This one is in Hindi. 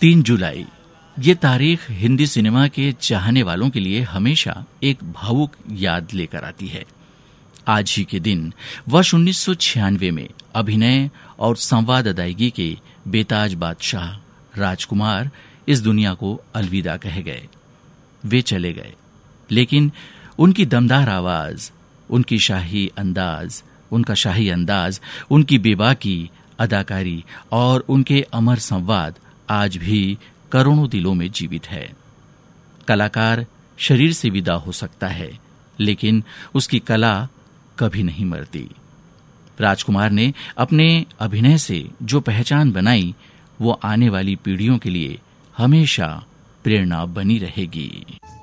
3 जुलाई ये तारीख हिंदी सिनेमा के चाहने वालों के लिए हमेशा एक भावुक याद लेकर आती है। आज ही के दिन वर्ष 1996 में अभिनय और संवाद अदायगी के बेताज बादशाह राजकुमार इस दुनिया को अलविदा कह गए। वे चले गए, लेकिन उनकी दमदार आवाज, उनका शाही अंदाज, उनकी बेबाकी अदाकारी और उनके अमर संवाद आज भी करोड़ों दिलों में जीवित है। कलाकार शरीर से विदा हो सकता है, लेकिन उसकी कला कभी नहीं मरती। राजकुमार ने अपने अभिनय से जो पहचान बनाई, वो आने वाली पीढ़ियों के लिए हमेशा प्रेरणा बनी रहेगी।